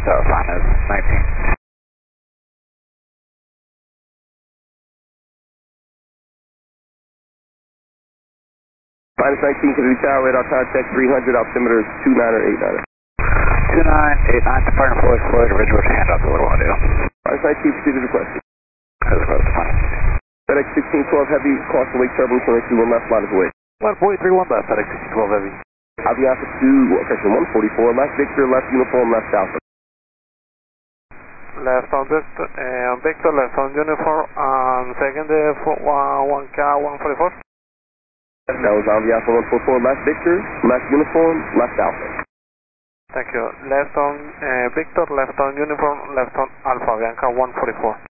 fine, is 19. Minus 19, can we tower radar contact 300, altimeter 29 or 89? 2989, departing for Floyd, Ridgewood, handoff, what do I do? Minus 19, proceed to request. That's fine. FedEx 1612 Heavy, cross the Lake Turbulence, 131 left, line is away. 143-1 left, FedEx 1612 Heavy. Avianca 2, section 144, left Victor, left uniform, left Alpha. Left on Victor, left on uniform, second 1K 144. That was Avianca 144, left Victor, left uniform, left Alpha. Thank you. Left on Victor, left on uniform, left on Alpha, Avianca 144.